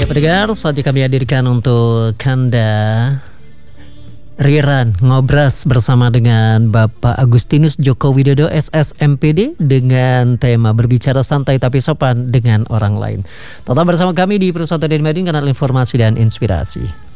Ya pendengar, saatnya kami hadirkan untuk Kanda Riran ngobras bersama dengan Bapak Agustinus Joko Widodo SSMPD dengan tema berbicara santai tapi sopan dengan orang lain. Tetap bersama kami di Persatuan Madiun, kanal informasi dan inspirasi.